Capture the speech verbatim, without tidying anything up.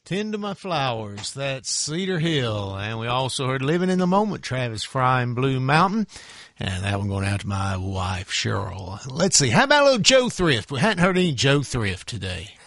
Tend to My Flowers. That's Cedar Hill. And we also heard Living in the Moment, Travis Fry and Blue Mountain. And that one going out to my wife, Cheryl. Let's see. How about a little Joe Thrift? We hadn't heard any Joe Thrift today.